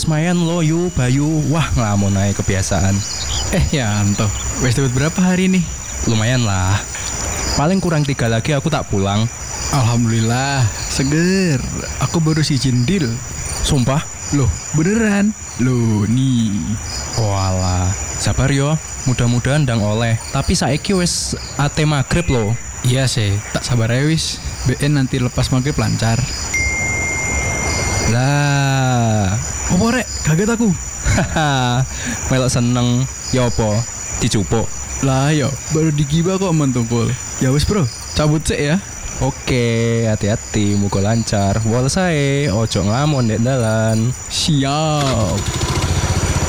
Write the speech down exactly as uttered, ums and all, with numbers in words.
Semayan lo yu Bayu. Wah ngelamun aja kebiasaan. Eh Yanto, wes dapat berapa hari nih? Lumayan lah. Paling kurang tiga lagi aku tak pulang. Alhamdulillah, seger. Aku baru izin deal. Sumpah. Loh, beneran? Loh, nih. Walah, sabar yo. Mudah-mudahan ndang oleh. Tapi saiki wis ate magrib lo. Iya sih, tak sabar ya wis. B N nanti lepas maghrib lancar. Lah, Apa rek? Kaget aku. haha. Melok seneng. Ya apa? Dicupuk. Lah yo, baru digibah kok mentungkul. Ya wis bro, cabut sih ya. Oke, hati-hati, muga lancar. Wal sae, ojo ngamon dek dalan. Siap.